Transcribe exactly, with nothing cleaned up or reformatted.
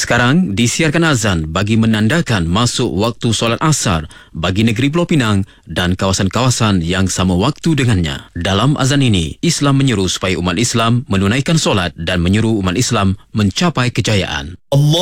Sekarang disiarkan azan bagi menandakan masuk waktu solat asar bagi negeri Pulau Pinang dan kawasan-kawasan yang sama waktu dengannya. Dalam azan ini, Islam menyeru supaya umat Islam menunaikan solat dan menyeru umat Islam mencapai kejayaan. Allah